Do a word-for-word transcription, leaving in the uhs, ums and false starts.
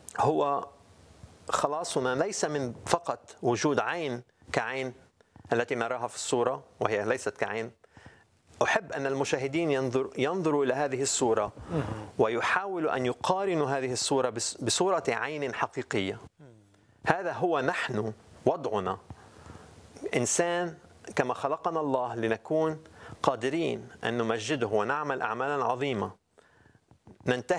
هو خلاصنا ليس من فقط وجود عين كعين التي نراها في الصورة وهي ليست كعين. أحب أن المشاهدين ينظر ينظروا إلى هذه الصورة ويحاولوا أن يقارنوا هذه الصورة بصورة عين حقيقية. هذا هو نحن وضعنا، إنسان كما خلقنا الله لنكون قادرين أن نمجده ونعمل أعمالا عظيمة، ننتهي